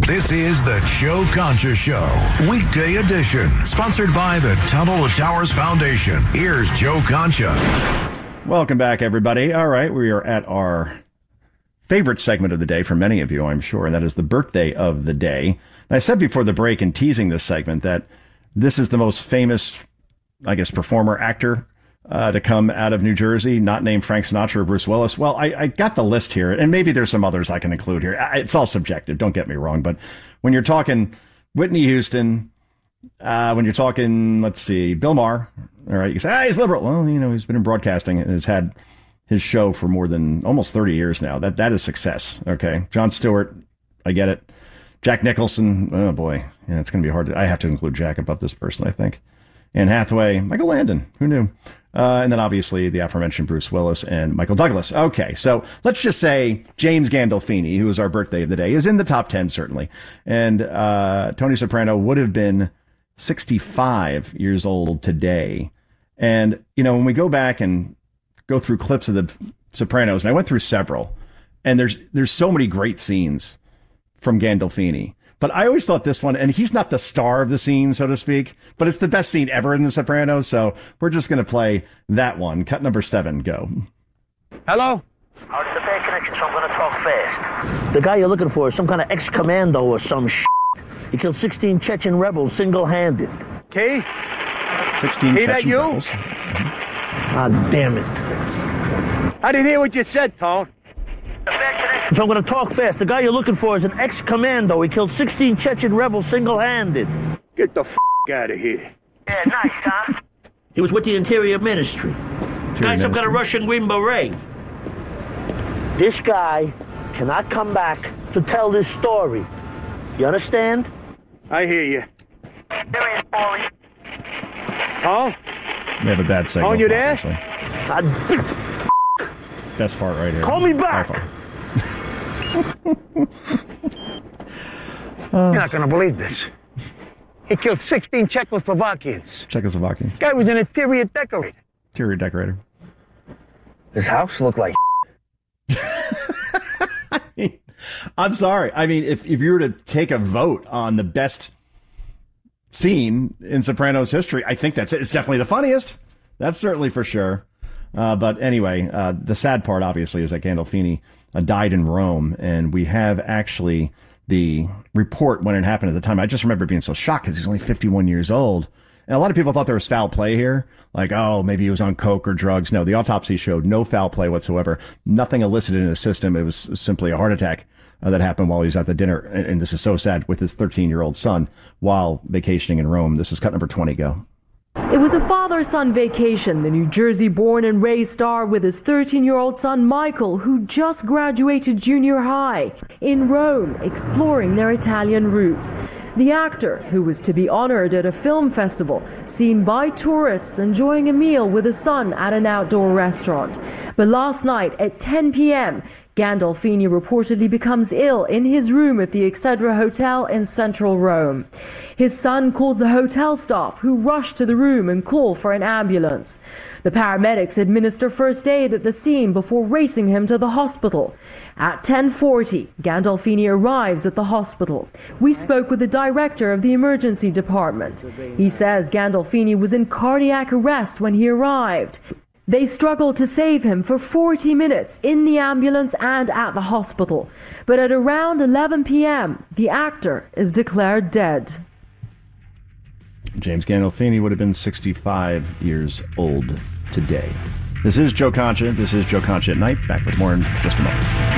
This is the Joe Concha Show, weekday edition, sponsored by the Tunnel to Towers Foundation. Here's Joe Concha. Welcome back, everybody. All right, we are at our favorite segment of the day for many of you, I'm sure, and that is the birthday of the day. And I said before the break in teasing this segment that this is the most famous, I guess, performer, actor to come out of New Jersey, not named Frank Sinatra or Bruce Willis. Well, I got the list here, and maybe there's some others I can include here. It's all subjective, don't get me wrong, but when you're talking Whitney Houston, when you're talking, let's see, Bill Maher, all right, you say, he's liberal. Well, you know, he's been in broadcasting and has had his show for more than almost 30 years now. That is success, okay? Jon Stewart, I get it. Jack Nicholson, oh boy, yeah, it's going to be hard. I have to include Jack above this person, I think. Anne Hathaway, Michael Landon, who knew? And then obviously the aforementioned Bruce Willis and Michael Douglas. Okay, so let's just say James Gandolfini, who is our birthday of the day, is in the top 10, certainly. And Tony Soprano would have been 65 years old today. And, you know, when we go back and go through clips of the Sopranos, and I went through several, and there's so many great scenes from Gandolfini. But I always thought this one, and he's not the star of the scene, so to speak, but it's the best scene ever in The Sopranos, so we're just going to play that one. Cut number 7, go. Hello? Oh, it's a bad connection, so I'm going to talk fast. The guy you're looking for is some kind of ex-commando or some shit. He killed 16 Chechen rebels single-handed. Kay? 16 Hey, Chechen that you? rebels. Ah, damn it. I didn't hear what you said, Tone. So I'm going to talk fast. The guy you're looking for is an ex-commando. He killed 16 Chechen rebels single-handed. Get the out of here. Yeah, nice, huh? He was with the Interior Ministry. Guy's some kind of Russian Green Beret. This guy cannot come back to tell this story. You understand? I hear you. There ain't Paulie. Tone? We have a bad segment. Tone, you there? Best part right here. Call me back. You're not going to believe this. He killed 16 Czechoslovakians. Czechoslovakians. Guy was an interior decorator. Interior decorator. His house looked like I'm sorry. I mean, if you were to take a vote on the best scene in Sopranos history, I think that's it. It's definitely the funniest. That's certainly for sure. But anyway, the sad part, obviously, is that Gandolfini died in Rome, and we have actually the report when it happened at the time. I just remember being so shocked because he's only 51 years old. And a lot of people thought there was foul play here. Like, oh, maybe he was on coke or drugs. No, the autopsy showed no foul play whatsoever. Nothing elicited in his system. It was simply a heart attack that happened while he was at the dinner. And this is so sad, with his 13-year-old son while vacationing in Rome. This is cut number 20, go. It was a father-son vacation, the New Jersey-born and raised star with his 13-year-old son Michael, who just graduated junior high, in Rome, exploring their Italian roots. The actor, who was to be honored at a film festival, seen by tourists enjoying a meal with his son at an outdoor restaurant. But last night at 10 p.m., Gandolfini reportedly becomes ill in his room at the Excedra Hotel in central Rome. His son calls the hotel staff, who rush to the room and call for an ambulance. The paramedics administer first aid at the scene before racing him to the hospital. At 10:40, Gandolfini arrives at the hospital. We spoke with the director of the emergency department. He says Gandolfini was in cardiac arrest when he arrived. They struggled to save him for 40 minutes in the ambulance and at the hospital. But at around 11 p.m., the actor is declared dead. James Gandolfini would have been 65 years old today. This is Joe Concha. This is Joe Concha at Night. Back with more in just a moment.